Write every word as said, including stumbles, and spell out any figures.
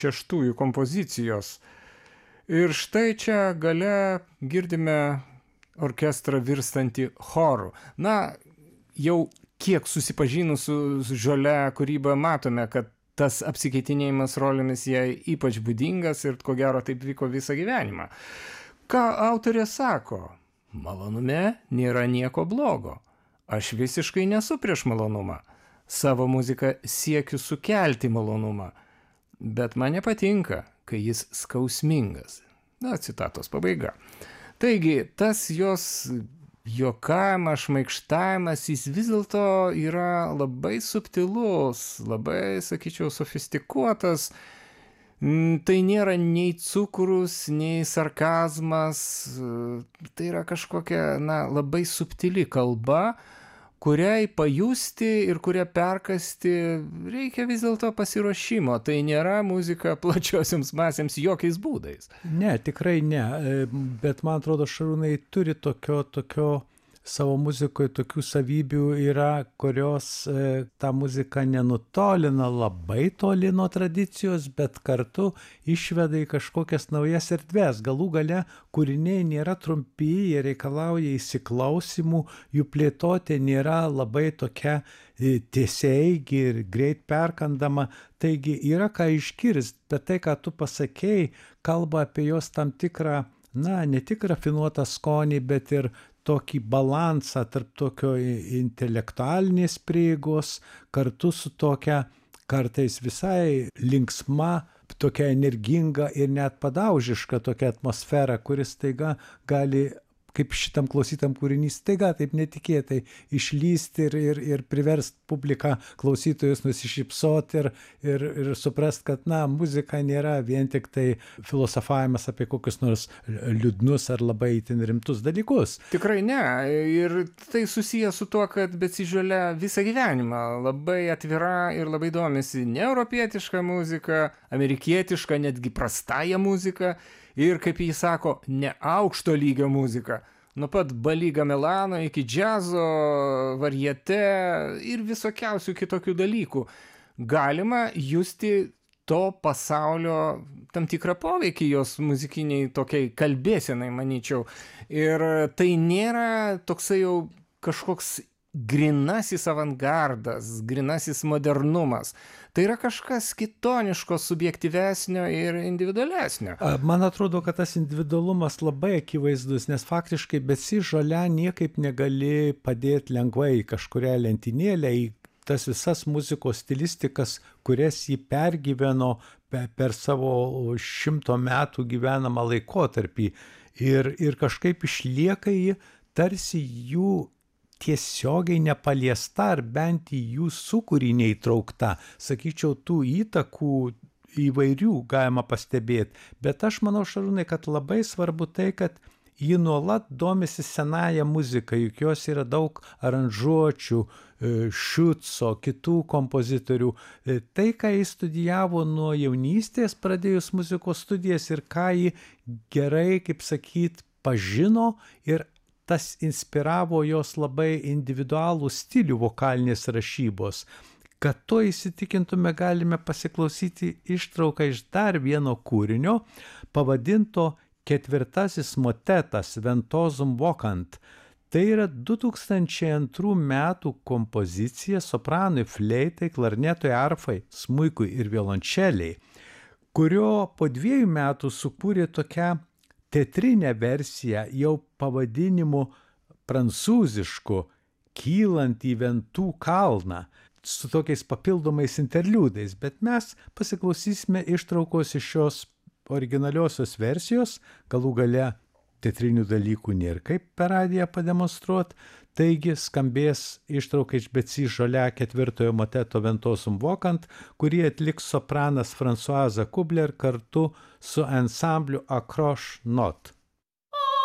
šeštųjų kompozicijos. Ir štai čia gale girdime orkestrą virstantį choru. Na, jau kiek susipažinus su Žole kūryba matome, kad tas apsikeitinėjimas rolėmis jai ypač būdingas ir ko gero taip vyko visą gyvenimą. Ką autorė sako? Malonume nėra nieko blogo. Aš visiškai nesu prieš malonumą. Savo muziką siekiu sukelti malonumą. Bet man nepatinka, kai jis skausmingas. Na, citatos pabaiga. Taigi, tas jos juokavimas, šmaikštavimas, jis vis dėlto yra labai subtilus, labai, sakyčiau, sofistikuotas. Tai nėra nei cukrus, nei sarkazmas, tai yra kažkokia, na, labai subtili kalba, kuriai pajusti ir kurią perkasti reikia vis dėlto pasiruošimo. Tai nėra muzika plačiosioms masėms jokiais būdais. Ne, tikrai ne. Bet man atrodo, Šarūnai turi tokio, tokio savo muzikoje tokių savybių yra, kurios e, tą muziką nenutolina labai toli nuo tradicijos, bet kartu išveda į kažkokias naujas erdves. Galų gale kūriniai nėra trumpi, jie reikalauja įsiklausimų, jų plėtotė nėra labai tokia e, tiesiaigi ir greit perkandama. Taigi yra ką išgirsti, bet tai, ką tu pasakei, kalba apie jos tam tikrą, na, ne tik rafinuotą skonį, bet ir tokį balansą tarp tokio intelektualinės prieigos, kartu su tokia kartais visai linksma, tokia energinga ir net padaužiška tokia atmosfera, kuris staiga gali, kaip šitam klausytam kūrinys, staiga taip netikėtai išlysti ir, ir, ir priverst publiką, klausytojus nusišypsoti ir, ir, ir suprast, kad, na, muzika nėra vien tik tai filosofavimas apie kokius nors liūdnus ar labai itin rimtus dalykus. Tikrai ne. Ir tai susiję su tuo, kad Betsy Žole visą gyvenimą labai atvira ir labai domisi ne europietiška muzika, amerikietiška, netgi prastąją muziką. Ir, kaip jis sako, ne aukšto lygio muzika. Nuo pat Bali gamelano iki džiazo, varjete ir visokiausių kitokių dalykų. Galima justi to pasaulio tam tikrą poveikį jos muzikiniai tokiai kalbėsenai, manyčiau. Ir tai nėra toksai jau kažkoks grinasis avangardas, grinasis modernumas. Tai yra kažkas kitoniško, subjektyvesnio ir individualesnio. Man atrodo, kad tas individualumas labai akivaizdus, nes faktiškai Betsy Žole niekaip negali padėti lengvai į kažkurią lentynėlę, į tas visas muzikos stilistikas, kurias jį pergyveno per savo šimto metų gyvenamą laikotarpį. Ir, ir kažkaip išlieka jį tarsi jų tiesiogiai nepaliesta ar bent į jų sūkurį neįtraukta. Sakyčiau, tų įtakų įvairių galima pastebėti. Bet aš manau, Šarūnai, kad labai svarbu tai, kad ji nuolat domisi senąją muziką, juk jos yra daug aranžuočių, Šiuco, kitų kompozitorių. Tai, ką jis studijavo nuo jaunystės, pradėjus muzikos studijas ir ką ji gerai, kaip sakyt, pažino ir tas inspiravo jos labai individualų stilių vokalinės rašybos. Kad to įsitikintume, galime pasiklausyti ištrauką iš dar vieno kūrinio, pavadinto Ketvirtasis motetas Ventozum Vocant. Tai yra du tūkstančiai antrų metų kompozicija sopranui, fleitai, klarnetui, arfai, smuikui ir violončeliai, kurio po dviejų metų sukūrė tokią teatrinę versiją jau pavadinimu prancūzišku Kylant į Ventų kalną su tokiais papildomais interliudais, bet mes pasiklausysime ištraukos iš šios originaliosios versijos, galų gale teatrinių dalykų nėra kaip per radiją pademonstruot, taigi skambės ištrauka iš Betsy Žole ketvirtojo moteto Ventozum Vocant, kurį atliks sopranas Françoise Kubler kartu su ansambliu Accroche Note.